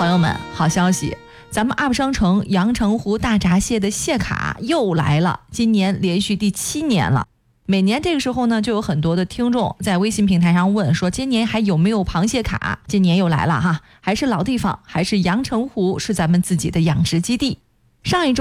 朋友们，好消息，咱们 UP 商城阳澄湖大闸蟹的蟹卡又来了，今年连续第7年了。每年这个时候呢，就有很多的听众在微信平台上问说，今年还有没有螃蟹卡？今年又来了哈，还是老地方，还是阳澄湖，是咱们自己的养殖基地。上一周